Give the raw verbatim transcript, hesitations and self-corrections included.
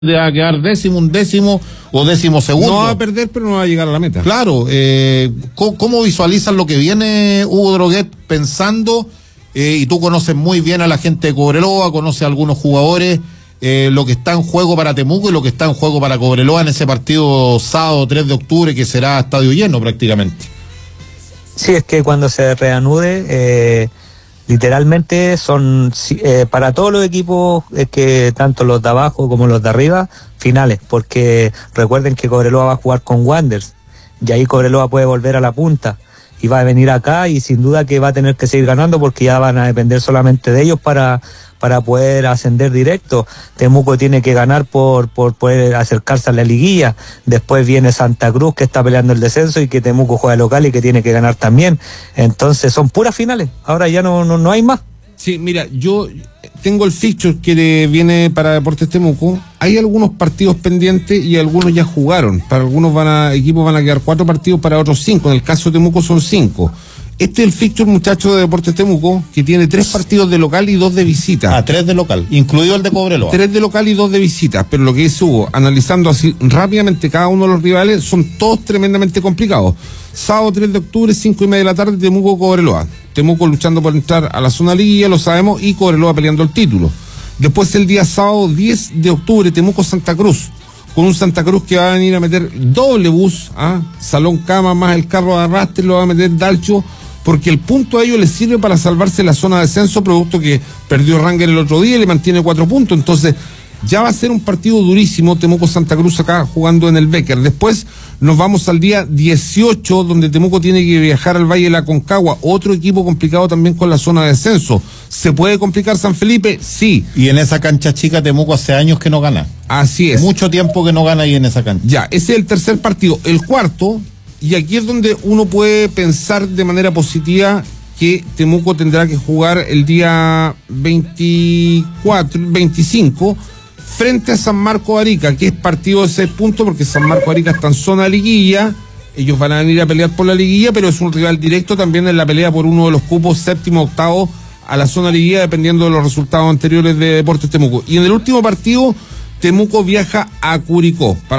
de a quedar décimo, undécimo o décimo segundo. No va a perder, pero no va a llegar a la meta. Claro, eh, ¿cómo, ¿cómo visualizan lo que viene Hugo Droguet pensando? Eh, y tú conoces muy bien a la gente de Cobreloa, conoces a algunos jugadores, eh, lo que está en juego para Temuco y lo que está en juego para Cobreloa en ese partido sábado tres de octubre, que será estadio lleno prácticamente. Sí, es que cuando se reanude, eh, literalmente son eh, para todos los equipos, eh, que tanto los de abajo como los de arriba, finales, porque recuerden que Cobreloa va a jugar con Wanderers y ahí Cobreloa puede volver a la punta y va a venir acá y sin duda que va a tener que seguir ganando porque ya van a depender solamente de ellos para para poder ascender directo. Temuco tiene que ganar por, por poder acercarse a la liguilla. Después viene Santa Cruz, que está peleando el descenso, y que Temuco juega local y que tiene que ganar también. Entonces son puras finales, ahora ya no, no, no hay más. Sí, mira, yo tengo el fixture que viene para Deportes Temuco. Hay algunos partidos pendientes y algunos ya jugaron. Para algunos van a, equipos van a quedar cuatro partidos, para otros cinco. En el caso de Temuco son cinco. Este es el fixture, muchachos, de Deportes Temuco, que tiene tres partidos de local y dos de visita. Ah, tres de local, incluido el de Cobreloa. Tres de local y dos de visita, pero lo que es Hugo, analizando así rápidamente cada uno de los rivales, son todos tremendamente complicados. Sábado tres de octubre, cinco y media de la tarde, Temuco Cobreloa. Temuco luchando por entrar a la zona liguilla, lo sabemos, y Cobreloa peleando el título. Después el día sábado diez de octubre, Temuco Santa Cruz, con un Santa Cruz que va a venir a meter doble bus, ¿ah? Salón cama más el carro de arrastre, lo va a meter Dalcho, porque el punto a ellos les sirve para salvarse la zona de descenso, producto que perdió Ranger el otro día y le mantiene cuatro puntos. Entonces ya va a ser un partido durísimo, Temuco Santa Cruz acá jugando en el Becker. Después nos vamos al día dieciocho, donde Temuco tiene que viajar al Valle de la Aconcagua, otro equipo complicado también con la zona de descenso. ¿Se puede complicar San Felipe? Sí. Y en esa cancha chica Temuco hace años que no gana. Así es. Mucho tiempo que no gana ahí en esa cancha. Ya, ese es el tercer partido. El cuarto, y aquí es donde uno puede pensar de manera positiva que Temuco tendrá que jugar el día veinticuatro, veinticinco, frente a San Marco de Arica, que es partido de seis puntos, porque San Marco de Arica está en zona liguilla. Ellos van a venir a pelear por la liguilla, pero es un rival directo también en la pelea por uno de los cupos séptimo, octavo a la zona liguilla, dependiendo de los resultados anteriores de Deportes Temuco. Y en el último partido, Temuco viaja a Curicó para